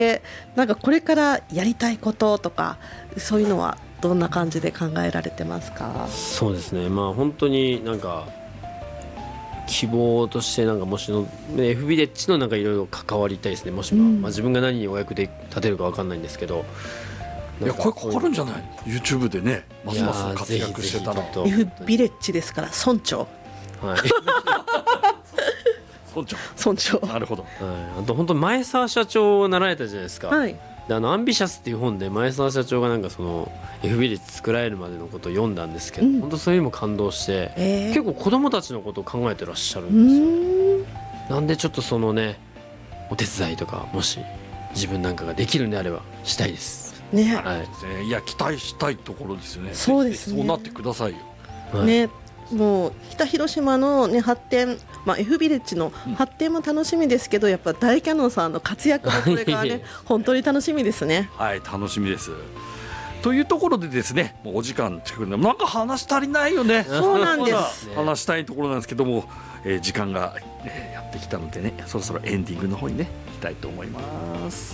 なんかこれからやりたいこととかそういうのはどんな感じで考えられてますか？ そうですね、まあ本当になんか希望としてなんかもしの F ビレッジのなんかいろいろ関わりたいですね。もしは、まあ、自分が何にお役で立てるか分かんないんですけど、 いやこれかかるんじゃない？ YouTube でねますます活躍してたら。 F ビレッジですから村長はい村長なるほど、 はい、あと本当前澤社長を習えたじゃないですか、 はい、 でアンビシャスっていう本で前澤社長がなんかその F ビレッジ作られるまでのことを読んだんですけど、本当それにも感動して、結構子供たちのことを考えてらっしゃるんですよ。なんでちょっとそのねお手伝いとかもし自分なんかができるんであればしたいですね。 はい、 いや期待したいところですよね。 そうですね、 そうなってくださいよ、 はい、 ね。もう北広島の、ね、発展、まあ、F ビレッジの発展も楽しみですけど、やっぱ大キャノンさんの活躍もこれからね本当に楽しみですね。 はい、楽しみです。というところでですね、もうお時間近くでなんか話足りないよね。 そうなんです、 まだ話したいところなんですけども、時間が、やってきたのでね、そろそろエンディングの方にね行きたいと思います。